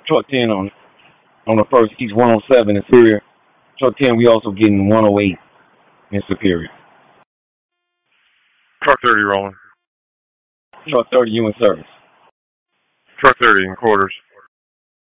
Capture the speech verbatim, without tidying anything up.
Truck ten on on the first East one oh seven in Superior. Truck ten, we also getting one oh eight in Superior. Truck thirty rolling. Truck thirty, you in service. Truck thirty in quarters.